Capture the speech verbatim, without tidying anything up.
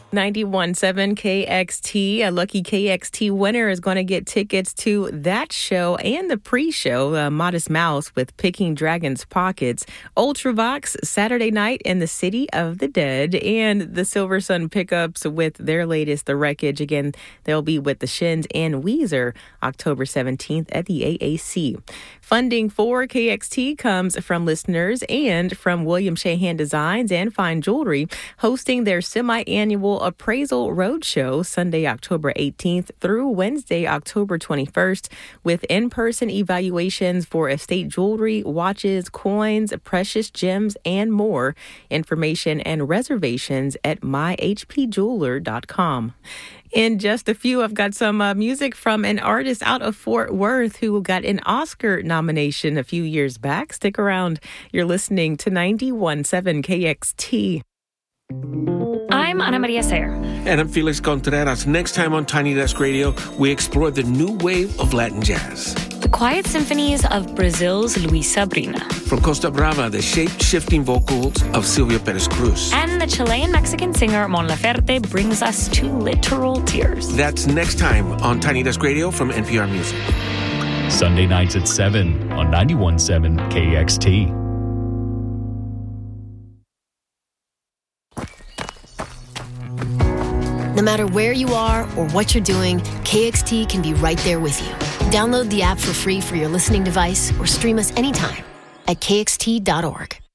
ninety-one point seven K X T. A lucky K X T winner is going to get tickets to that show and the pre-show, uh, Modest Mouse with Picking Dragon's Pockets, Ultravox Saturday night in the City of the Dead, and the Silver Sun Pickups with their latest, The Wreckage. Again, they'll be with the Shins and Weezer October seventeenth at the A A C. Funding for K X T comes from listeners and from William Shahan Designs and Fine Jewelry, hosting their semi-annual Appraisal Roadshow Sunday, October eighteenth through Wednesday, October twenty-first, with in-person evaluations for estate jewelry, watches, coins, precious gems, and more. Information and reservations at my h p jeweler dot com. In just a few, I've got some uh, music from an artist out of Fort Worth who got an Oscar nomination a few years back. Stick around. You're listening to ninety-one point seven K X T. I'm Ana Maria Sayer. And I'm Felix Contreras. Next time on Tiny Desk Radio, we explore the new wave of Latin jazz. The quiet symphonies of Brazil's Luis Sabrina. From Costa Brava, the shape-shifting vocals of Silvia Perez Cruz. And the Chilean-Mexican singer Mon Laferte brings us to literal tears. That's next time on Tiny Desk Radio from N P R Music. Sunday nights at seven on ninety-one point seven K X T. No matter where you are or what you're doing, K X T can be right there with you. Download the app for free for your listening device or stream us anytime at k x t dot org.